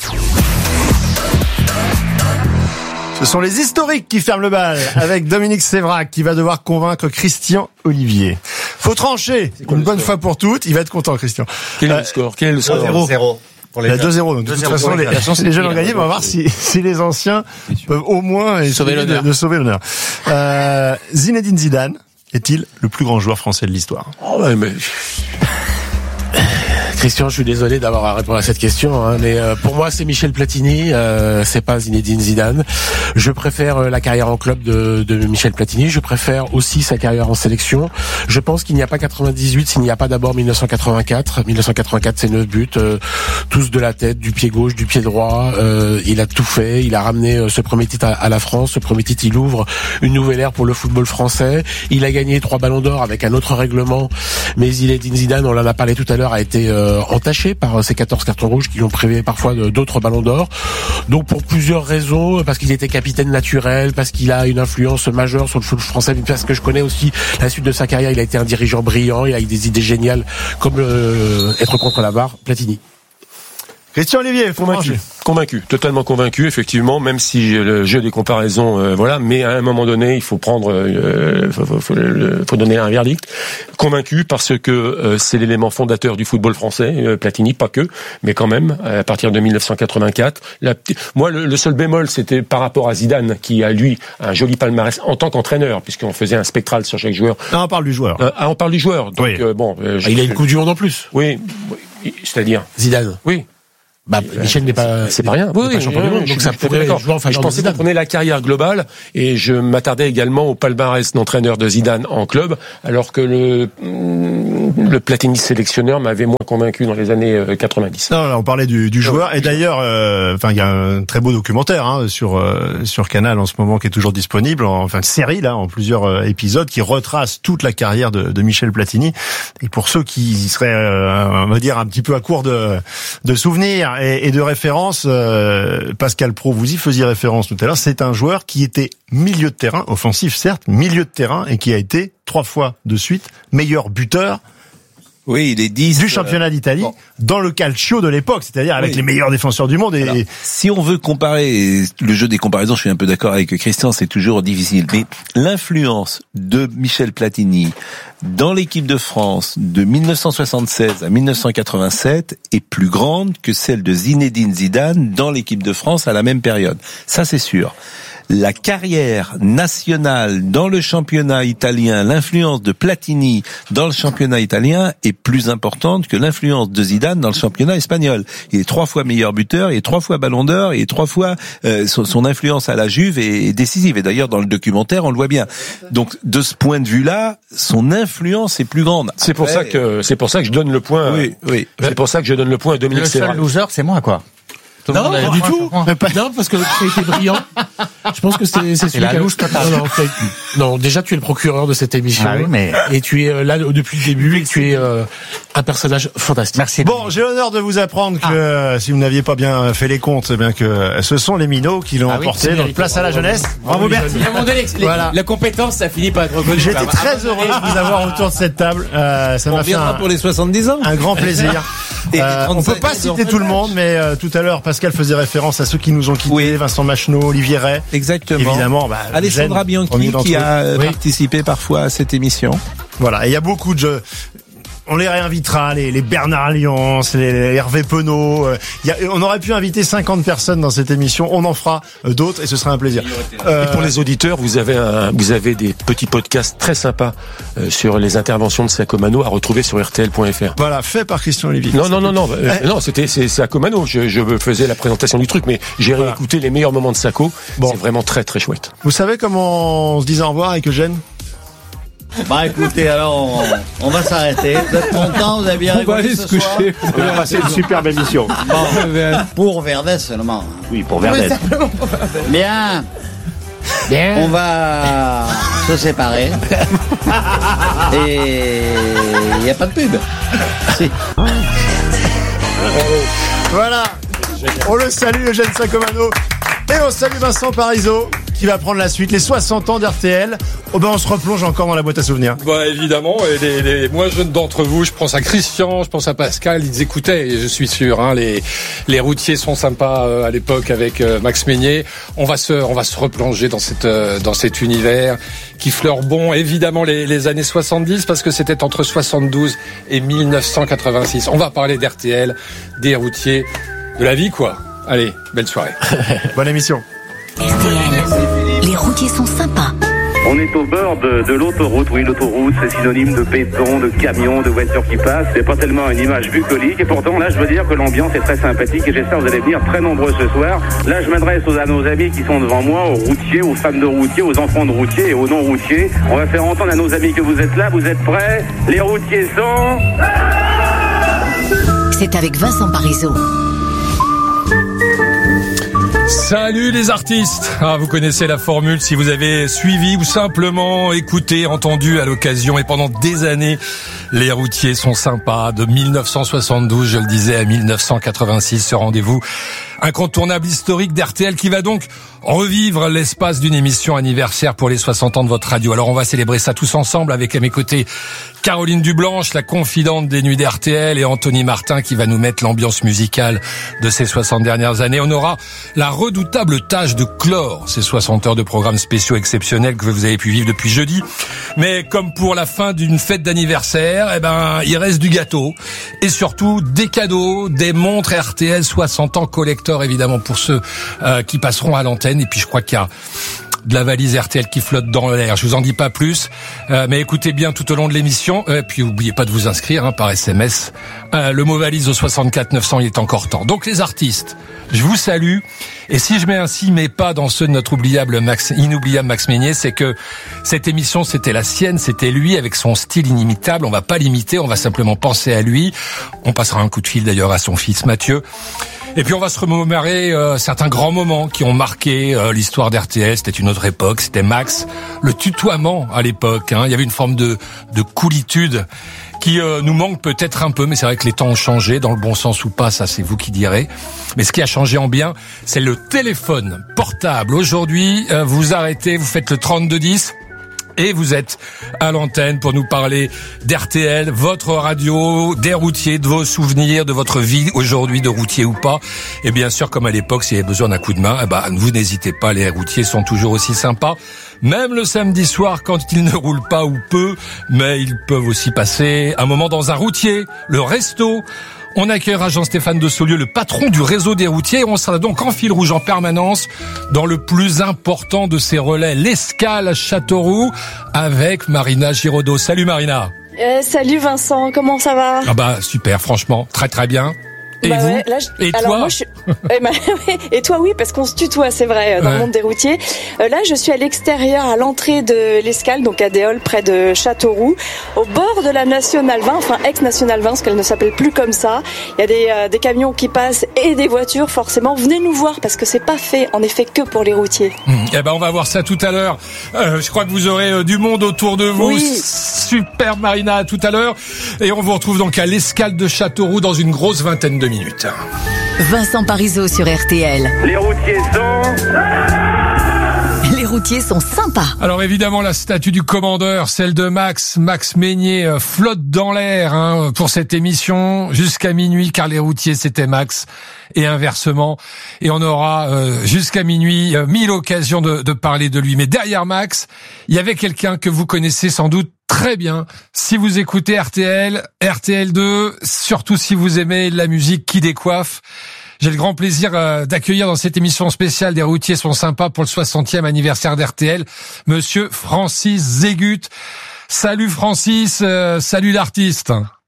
[SPEAKER 1] Ce sont les historiques qui ferment le bal avec Dominique Sévrac qui va devoir convaincre Christian Olivier. Faut trancher une bonne fois pour toutes. Il va être content, Christian.
[SPEAKER 2] Quel est
[SPEAKER 1] Euh,
[SPEAKER 2] le score? Quel est le score?
[SPEAKER 6] zéro zéro. Pour les
[SPEAKER 1] Il y a
[SPEAKER 6] jeunes.
[SPEAKER 1] deux zéro. Donc, de
[SPEAKER 6] deux
[SPEAKER 1] toute
[SPEAKER 6] zéro
[SPEAKER 1] façon,
[SPEAKER 6] pour
[SPEAKER 1] les,
[SPEAKER 6] les jeunes.
[SPEAKER 1] les jeunes ont gagné. On va voir si, si les anciens peuvent au moins essayer
[SPEAKER 3] Sauver
[SPEAKER 1] de,
[SPEAKER 3] l'honneur.
[SPEAKER 1] de sauver l'honneur. Euh, Zinedine Zidane est-il le plus grand joueur français de l'histoire?
[SPEAKER 2] Oh, ouais, mais...
[SPEAKER 15] Christian, je suis désolé d'avoir à répondre à cette question, hein, mais euh, pour moi c'est Michel Platini, euh, c'est pas Zinedine Zidane. Je préfère euh, la carrière en club de, de Michel Platini. Je préfère aussi sa carrière en sélection. Je pense qu'il n'y a pas quatre-vingt-dix-huit s'il n'y a pas d'abord mille neuf cent quatre-vingt-quatre. mille neuf cent quatre-vingt-quatre, c'est neuf buts, euh, tous de la tête, du pied gauche, du pied droit. Euh, il a tout fait. Il a ramené euh, ce premier titre à, à la France. Ce premier titre, il ouvre une nouvelle ère pour le football français. Il a gagné trois ballons d'or avec un autre règlement. Mais Zinedine Zidane, on en a parlé tout à l'heure, a été euh, entaché par ces quatorze cartons rouges qui l'ont privé parfois de- d'autres ballons d'or. Donc pour plusieurs raisons, parce qu'il était capitaine naturel, parce qu'il a une influence majeure sur le foot français, mais parce que je connais aussi la suite de sa carrière, il a été un dirigeant brillant, il a eu des idées géniales comme euh, être contre la V A R, Platini.
[SPEAKER 1] Christian Olivier, faut
[SPEAKER 2] Convaincu.
[SPEAKER 1] trancher.
[SPEAKER 2] Convaincu, totalement convaincu, effectivement, même si le jeu des comparaisons, euh, voilà, mais à un moment donné, il faut prendre, euh, faut, faut, faut, faut donner un verdict. Convaincu parce que euh, c'est l'élément fondateur du football français, euh, Platini, pas que, mais quand même, à partir de mille neuf cent quatre-vingt-quatre. La, moi, le, le seul bémol, c'était par rapport à Zidane, qui a, lui, un joli palmarès en tant qu'entraîneur, puisqu'on faisait un spectral sur chaque joueur.
[SPEAKER 1] Non, on parle du joueur.
[SPEAKER 2] Euh, ah, on parle du joueur. Donc,
[SPEAKER 1] oui.
[SPEAKER 2] euh, bon, euh,
[SPEAKER 15] ah, il a une Coupe du Monde en plus.
[SPEAKER 2] Oui, oui, c'est-à-dire
[SPEAKER 15] Zidane.
[SPEAKER 2] Oui.
[SPEAKER 15] Bah, Michel n'est pas,
[SPEAKER 2] c'est pas rien. Oui, oui,
[SPEAKER 15] champion du monde, donc ça pourrait jouer en faveur de Zidane.
[SPEAKER 2] Je pensais qu'on prenait la carrière globale et je m'attardais également au palmarès d'entraîneur de Zidane en club, alors que le, le Platini sélectionneur m'avait moins convaincu dans les années quatre-vingt-dix.
[SPEAKER 1] Non, là, on parlait du, du joueur. Et d'ailleurs, enfin, euh, il y a un très beau documentaire hein, sur euh, sur Canal en ce moment qui est toujours disponible, en, enfin une série là, en plusieurs euh, épisodes qui retrace toute la carrière de, de Michel Platini. Et pour ceux qui seraient, euh, on va dire, un petit peu à court de de souvenirs et de référence, euh, Pascal Praud, vous y faisiez référence tout à l'heure, c'est un joueur qui était milieu de terrain, offensif certes, milieu de terrain, et qui a été trois fois de suite meilleur buteur.
[SPEAKER 4] Oui, il est dix
[SPEAKER 1] du championnat d'Italie bon. dans le calcio de l'époque, c'est-à-dire avec
[SPEAKER 4] oui.
[SPEAKER 1] les meilleurs défenseurs du monde. Et
[SPEAKER 4] alors, si on veut comparer, le jeu des comparaisons, je suis un peu d'accord avec Christian, c'est toujours difficile. Mais l'influence de Michel Platini dans l'équipe de France de mille neuf cent soixante-seize à mille neuf cent quatre-vingt-sept est plus grande que celle de Zinedine Zidane dans l'équipe de France à la même période. Ça, c'est sûr. La carrière nationale dans le championnat italien, l'influence de Platini dans le championnat italien est plus importante que l'influence de Zidane dans le championnat espagnol. Il est trois fois meilleur buteur, il est trois fois ballon d'or, et trois fois euh, son, son influence à la Juve est, est décisive. Et d'ailleurs, dans le documentaire, on le voit bien. Donc, de ce point de vue-là, son influence est plus grande.
[SPEAKER 2] C'est pour Après, ça que c'est pour ça que je donne le point.
[SPEAKER 4] Oui, oui.
[SPEAKER 2] C'est pour ça que je donne le point à Dominique Serra.
[SPEAKER 6] Le seul loser, c'est moi, quoi.
[SPEAKER 15] Tout non, pas du tout. Non, parce que ça a été brillant. Je pense que c'est c'est celui
[SPEAKER 6] la louche totale.
[SPEAKER 15] Non, non, non, déjà tu es le procureur de cette émission.
[SPEAKER 6] Ah oui, mais
[SPEAKER 15] et tu es là depuis le début et tu es euh, un personnage fantastique.
[SPEAKER 6] Merci.
[SPEAKER 1] Bon, j'ai l'honneur de vous apprendre que ah. si vous n'aviez pas bien fait les comptes, c'est bien que ce sont les minots qui l'ont ah emporté. Oui, donc place à la jeunesse.
[SPEAKER 3] Bravo Bertie. Voilà. La compétence, ça finit par être reconnu.
[SPEAKER 1] J'étais très heureux de vous avoir autour de cette table. Euh, ça
[SPEAKER 4] on
[SPEAKER 1] m'a fait un,
[SPEAKER 4] pour les soixante-dix ans.
[SPEAKER 1] Un grand plaisir. Euh, on peut pas citer tout le monde, mais euh, tout à l'heure Pascal faisait référence à ceux qui nous ont quittés, oui. Vincent Macheneau, Olivier Ray.
[SPEAKER 4] Exactement.
[SPEAKER 1] Évidemment, bah,
[SPEAKER 4] Alessandra Bianchi qui a oui. participé parfois à cette émission.
[SPEAKER 1] Voilà, et il y a beaucoup de jeux. On les réinvitera, les, les Bernard Alliance, les, les Hervé Penaud. Euh, y a, on aurait pu inviter cinquante personnes dans cette émission. On en fera euh, d'autres et ce sera un plaisir.
[SPEAKER 2] Euh, et pour les auditeurs, vous avez un, vous avez des petits podcasts très sympas euh, sur les interventions de Sacomano à retrouver sur R T L point F R.
[SPEAKER 1] Voilà, fait par Christian Olivier.
[SPEAKER 2] Non, non, non, non, euh, eh. non, c'était c'est Sacomano. Je, je faisais la présentation du truc, mais j'ai voilà. réécouté les meilleurs moments de Saco. Bon. C'est vraiment très, très chouette.
[SPEAKER 1] Vous savez comment on se disait au revoir avec Eugène?
[SPEAKER 6] Bah écoutez, alors on, on va s'arrêter. Vous êtes contents, vous avez bien
[SPEAKER 4] On va aller se coucher.
[SPEAKER 1] On va passer une superbe émission.
[SPEAKER 6] Bon, pour Verdès seulement.
[SPEAKER 1] Oui, pour Verdès.
[SPEAKER 6] Bien. Bien. On va se séparer. Et il n'y a pas de pub. Si.
[SPEAKER 1] Voilà. On le salue, Eugène Sacomano. Et on salue Vincent Parisot qui va prendre la suite, les soixante ans d'R T L. Oh ben on se replonge encore dans la boîte à souvenirs.
[SPEAKER 16] Bah évidemment, et les, les moins jeunes d'entre vous, je pense à Christian, je pense à Pascal, ils écoutaient, et je suis sûr, hein, les les routiers sont sympas euh, à l'époque avec euh, Max Meignier. On va se on va se replonger dans cette euh, dans cet univers qui fleure bon évidemment les les années soixante-dix parce que c'était entre soixante-douze et mille neuf cent quatre-vingt-six. On va parler d'R T L, des routiers, de la vie quoi. Allez, belle soirée.
[SPEAKER 1] Bonne émission.
[SPEAKER 8] R T L, les routiers sont sympas.
[SPEAKER 17] On est au bord de, de l'autoroute. Oui, l'autoroute, c'est synonyme de béton, de camions, de voitures qui passent. C'est pas tellement une image bucolique. Et pourtant, là, je veux dire que l'ambiance est très sympathique et j'espère que vous allez venir très nombreux ce soir. Là, je m'adresse à nos amis qui sont devant moi, aux routiers, aux femmes de routiers, aux enfants de routiers et aux non-routiers. On va faire entendre à nos amis que vous êtes là. Vous êtes prêts? Les routiers sont...
[SPEAKER 8] C'est avec Vincent Parisot.
[SPEAKER 18] Salut les artistes. Ah, vous connaissez la formule si vous avez suivi ou simplement écouté, entendu à l'occasion et pendant des années Les routiers sont sympas. De mille neuf cent soixante-douze, je le disais, à mille neuf cent quatre-vingt-six, ce rendez-vous incontournable historique d'R T L qui va donc revivre l'espace d'une émission anniversaire pour les soixante ans de votre radio. Alors on va célébrer ça tous ensemble avec à mes côtés Caroline Dublanche, la confidente des nuits d'R T L, et Anthony Martin qui va nous mettre l'ambiance musicale de ces soixante dernières années. On aura la redoutable tâche de clore ces soixante heures de programmes spéciaux exceptionnels que vous avez pu vivre depuis jeudi. Mais comme pour la fin d'une fête d'anniversaire, eh ben, il reste du gâteau et surtout des cadeaux, des montres R T L soixante ans collector évidemment pour ceux euh, qui passeront à l'antenne. Et puis je crois qu'il y a de la valise R T L qui flotte dans l'air. Je vous en dis pas plus, euh, mais écoutez bien tout au long de l'émission. Et euh, puis n'oubliez pas de vous inscrire hein, par S M S. Euh, le mot valise au soixante-quatre neuf cents, il est encore temps. Donc les artistes, je vous salue. Et si je mets ainsi mes pas dans ceux de notre oubliable Max, inoubliable Max Meignier, c'est que cette émission, c'était la sienne, c'était lui avec son style inimitable. On va pas l'imiter, on va simplement penser à lui. On passera un coup de fil d'ailleurs à son fils Mathieu. Et puis on va se remémorer euh, certains grands moments qui ont marqué euh, l'histoire d'R T L. C'était une autre époque, c'était Max. Le tutoiement à l'époque, hein. Il y avait une forme de, de coolitude qui euh, nous manque peut-être un peu, mais c'est vrai que les temps ont changé, dans le bon sens ou pas, ça c'est vous qui direz. Mais ce qui a changé en bien, c'est le téléphone portable. Aujourd'hui, euh, vous arrêtez, vous faites le trente-deux dix... et vous êtes à l'antenne pour nous parler d'R T L, votre radio, des routiers, de vos souvenirs, de votre vie aujourd'hui de routier ou pas. Et bien sûr, comme à l'époque, s'il y avait besoin d'un coup de main, eh ben, vous n'hésitez pas, les routiers sont toujours aussi sympas. Même le samedi soir, quand ils ne roulent pas ou peu, mais ils peuvent aussi passer un moment dans un routier, le resto. On accueillera Jean-Stéphane de Saulieu, le patron du réseau des routiers. On sera donc en fil rouge en permanence dans le plus important de ces relais, l'Escale à Châteauroux, avec Marina Giraudot. Salut Marina.
[SPEAKER 19] Euh, salut Vincent, comment ça va?
[SPEAKER 18] Ah bah super, franchement, très très bien. Et
[SPEAKER 19] bah
[SPEAKER 18] vous
[SPEAKER 19] ouais, là, je...
[SPEAKER 18] Et
[SPEAKER 19] Alors,
[SPEAKER 18] toi
[SPEAKER 19] moi, je... eh ben, Et toi, oui, parce qu'on se tutoie, c'est vrai, dans ouais. le monde des routiers. Euh, là, je suis à l'extérieur, à l'entrée de l'Escale, donc à Déol, près de Châteauroux, au bord de la Nationale vingt, enfin ex-Nationale vingt, parce qu'elle ne s'appelle plus comme ça. Il y a des, euh, des camions qui passent et des voitures, forcément. Venez nous voir, parce que c'est pas fait, en effet, que pour les routiers.
[SPEAKER 18] Mmh. Eh ben, on va voir ça tout à l'heure. Euh, je crois que vous aurez euh, du monde autour de vous.
[SPEAKER 19] Oui.
[SPEAKER 18] Super Marina, à tout à l'heure. Et on vous retrouve donc à l'Escale de Châteauroux dans une grosse vingtaine de minutes.
[SPEAKER 8] Vincent Parisot sur R T L.
[SPEAKER 17] Les routiers sont...
[SPEAKER 8] Les routiers sont sympas.
[SPEAKER 18] Alors évidemment, la statue du commandeur, celle de Max, Max Meignier, euh, flotte dans l'air hein, pour cette émission jusqu'à minuit, car les routiers c'était Max et inversement. Et on aura euh, jusqu'à minuit euh, mille occasions de, de parler de lui. Mais derrière Max, il y avait quelqu'un que vous connaissez sans doute très bien. Si vous écoutez R T L, R T L deux, surtout si vous aimez la musique qui décoiffe. J'ai le grand plaisir euh, d'accueillir dans cette émission spéciale des routiers sont sympas pour le soixantième anniversaire d'R T L, monsieur Francis Zégut. Salut Francis, euh, salut l'artiste.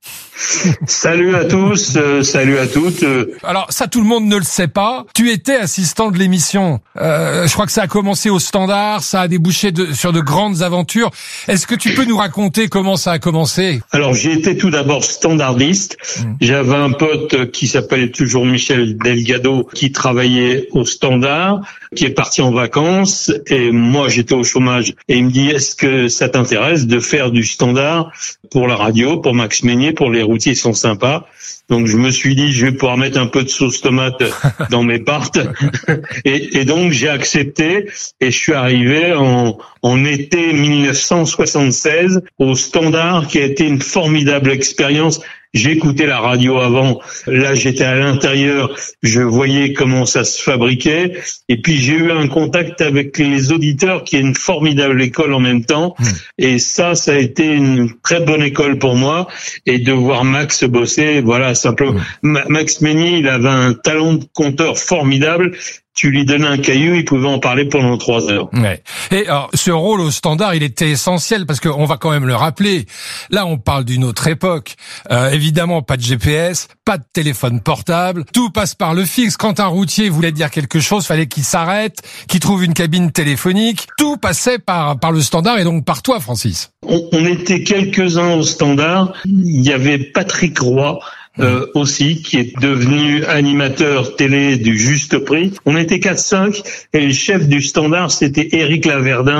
[SPEAKER 20] Salut à tous, euh, salut à toutes.
[SPEAKER 18] Alors ça, tout le monde ne le sait pas. Tu étais assistant de l'émission. Euh, je crois que ça a commencé au Standard, ça a débouché de, sur de grandes aventures. Est-ce que tu peux nous raconter comment ça a commencé?
[SPEAKER 20] Alors j'ai été tout d'abord standardiste. Mmh. J'avais un pote qui s'appelait toujours Michel Delgado, qui travaillait au Standard, qui est parti en vacances, et moi j'étais au chômage. Et il me dit, est-ce que ça t'intéresse de faire du Standard pour la radio, pour Max Meignier, pour les routiers sont sympas. Donc je me suis dit, je vais pouvoir mettre un peu de sauce tomate dans mes parts. Et, et donc j'ai accepté et je suis arrivé en, en été mille neuf cent soixante-seize au Standard, qui a été une formidable expérience. J'écoutais la radio avant, là j'étais à l'intérieur, je voyais comment ça se fabriquait, et puis j'ai eu un contact avec les auditeurs qui est une formidable école en même temps, mmh. et ça, ça a été une très bonne école pour moi, et de voir Max bosser, voilà, simplement. Mmh. Max Meignier, il avait un talent de conteur formidable. Tu lui donnais un caillou, il pouvait en parler pendant trois heures.
[SPEAKER 18] Ouais. Et alors, ce rôle au Standard, il était essentiel parce qu'on va quand même le rappeler. Là, on parle d'une autre époque. Euh, évidemment, pas de G P S, pas de téléphone portable. Tout passe par le fixe. Quand un routier voulait dire quelque chose, fallait qu'il s'arrête, qu'il trouve une cabine téléphonique. Tout passait par par le Standard et donc par toi, Francis.
[SPEAKER 20] On, on était quelques-uns au Standard. Il y avait Patrick Roy. Euh, aussi, qui est devenu animateur télé du Juste Prix. On était quatre cinq et le chef du Standard, c'était Éric Laverdin,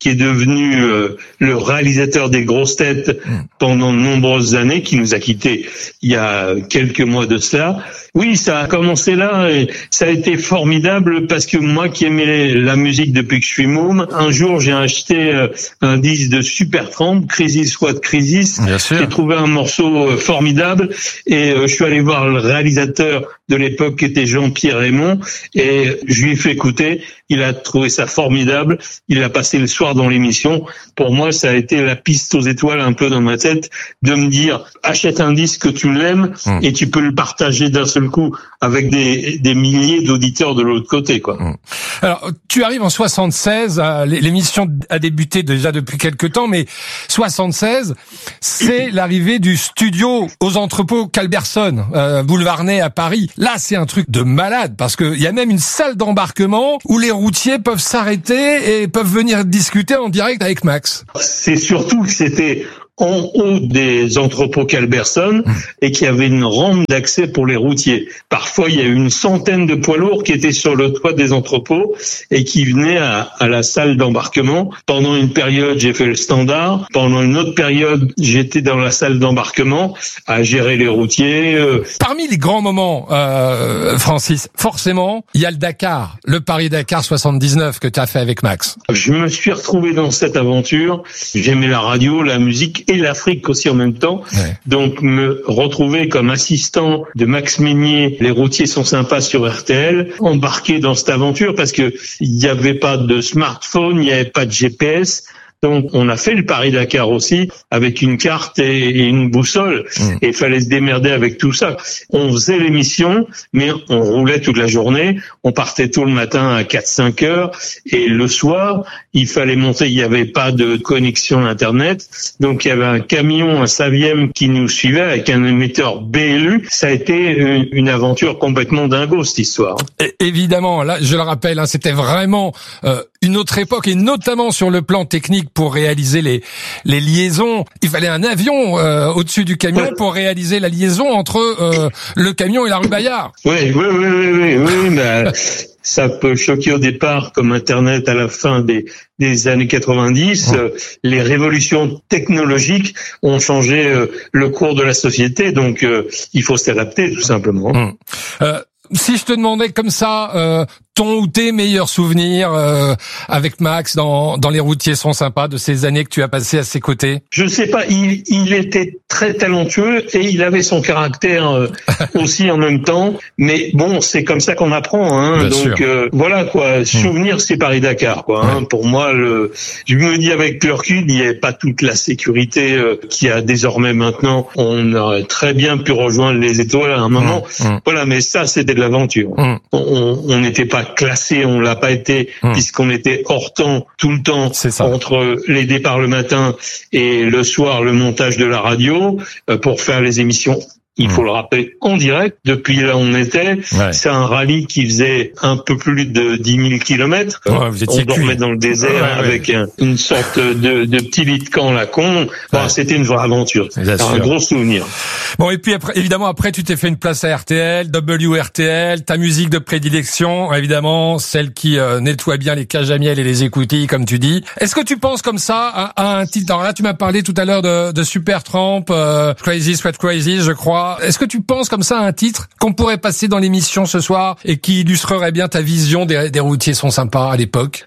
[SPEAKER 20] qui est devenu euh, le réalisateur des grosses têtes pendant de nombreuses années, qui nous a quittés il y a quelques mois de cela. Oui, ça a commencé là et ça a été formidable parce que moi qui aimais la musique depuis que je suis môme, un jour j'ai acheté euh, un disque de Supertramp, Crisis What Crisis. J'ai trouvé un morceau euh, formidable et euh, je suis allé voir le réalisateur de l'époque qui était Jean-Pierre Raymond et je lui ai fait écouter. Il a trouvé ça formidable. Il a passé le soir dans l'émission. Pour moi, ça a été la piste aux étoiles un peu dans ma tête de me dire achète un disque que tu l'aimes mmh. et tu peux le partager d'un seul coup avec des, des milliers d'auditeurs de l'autre côté, quoi. Mmh.
[SPEAKER 18] Alors, tu arrives en soixante-seize. L'émission a débuté déjà depuis quelques temps, mais soixante-seize, c'est l'arrivée du studio aux entrepôts Calberson, euh, boulevard Ney à Paris. Là, c'est un truc de malade parce que il y a même une salle d'embarquement où les routiers peuvent s'arrêter et peuvent venir discuter en direct avec Max.
[SPEAKER 20] C'est surtout que c'était en haut des entrepôts Calberson et qu'il y avait une rampe d'accès pour les routiers. Parfois, il y a eu une centaine de poids lourds qui étaient sur le toit des entrepôts et qui venaient à, à la salle d'embarquement. Pendant une période, j'ai fait le standard. Pendant une autre période, j'étais dans la salle d'embarquement à gérer les routiers. Euh...
[SPEAKER 18] Parmi les grands moments, euh, Francis, forcément, il y a le Dakar, le Paris-Dakar soixante-dix-neuf que tu as fait avec Max.
[SPEAKER 20] Je me suis retrouvé dans cette aventure. J'aimais la radio, la musique et l'Afrique aussi en même temps. Ouais. Donc me retrouver comme assistant de Max Meignier, les routiers sont sympas sur R T L, embarqué dans cette aventure parce que il n'y avait pas de smartphone, il n'y avait pas de G P S. Donc, on a fait le Paris-Dakar aussi avec une carte et une boussole. Mmh. Et il fallait se démerder avec tout ça. On faisait l'émission, mais on roulait toute la journée. On partait tôt le matin à quatre cinq heures. Et le soir, il fallait monter. Il n'y avait pas de connexion Internet. Donc, il y avait un camion, un Saviem qui nous suivait avec un émetteur B L U. Ça a été une, une aventure complètement dingo, cette histoire.
[SPEAKER 18] Et évidemment, là, je le rappelle, hein, c'était vraiment euh, une autre époque, et notamment sur le plan technique pour réaliser les les liaisons. Il fallait un avion euh, au-dessus du camion pour réaliser la liaison entre euh, le camion et la rue Bayard.
[SPEAKER 20] Oui, oui, oui, oui, oui, oui mais ça peut choquer au départ, comme Internet à la fin des des années quatre-vingt-dix. Mmh. Euh, les révolutions technologiques ont changé euh, le cours de la société, donc euh, il faut s'adapter tout simplement.
[SPEAKER 18] Mmh. Euh, si je te demandais comme ça, euh, ton ou tes meilleurs souvenirs euh, avec Max dans dans les routiers sont sympas de ces années que tu as passées à ses côtés?
[SPEAKER 20] Je sais pas, il il était très talentueux et il avait son caractère euh, aussi en même temps, mais bon, c'est comme ça qu'on apprend, hein. Bien donc euh, voilà quoi, souvenir, mmh. c'est Paris-Dakar quoi, hein. Ouais. Pour moi, le je me dis avec le recul, il n'y avait pas toute la sécurité euh, qu'il y a désormais maintenant. On aurait très bien pu rejoindre les étoiles à un moment. Mmh. Mmh. Voilà, mais ça c'était de l'aventure. Mmh. On n'était pas classé, on l'a pas été, mmh. puisqu'on était hors temps tout le temps entre les départs le matin et le soir le montage de la radio euh, pour faire les émissions. Il faut mmh. le rappeler en direct. Depuis là où on était, ouais. c'est un rallye qui faisait un peu plus de dix mille kilomètres. Ouais, vous étiez on dormait cuit. Dans le désert ouais, ouais. avec un, une sorte de, de petit lit de camp là con. Bon, ouais. C'était une vraie aventure. C'est un gros souvenir.
[SPEAKER 18] Bon, et puis après, évidemment, après, tu t'es fait une place à R T L, W R T L, ta musique de prédilection, évidemment, celle qui euh, nettoie bien les cages à miel et les écoutilles, comme tu dis. Est-ce que tu penses comme ça à, à un titre? Alors là, tu m'as parlé tout à l'heure de, de Supertramp, euh, Crazy Sweat Crazy, je crois. Est-ce que tu penses comme ça à un titre qu'on pourrait passer dans l'émission ce soir et qui illustrerait bien ta vision des, des routiers sont sympas à l'époque?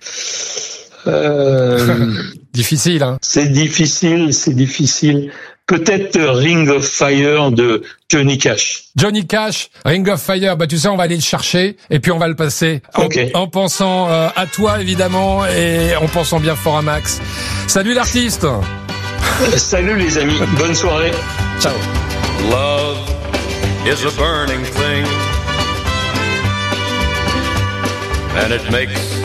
[SPEAKER 20] euh...
[SPEAKER 18] Difficile, hein?
[SPEAKER 20] C'est difficile, c'est difficile. Peut-être Ring of Fire de Johnny Cash.
[SPEAKER 18] Johnny Cash, Ring of Fire, bah tu sais, on va aller le chercher et puis on va le passer en, okay. en pensant euh, à toi évidemment et en pensant bien fort à Max. Salut l'artiste.
[SPEAKER 20] Salut les amis, bonne soirée.
[SPEAKER 18] Ciao.
[SPEAKER 21] Love is a burning thing, and it makes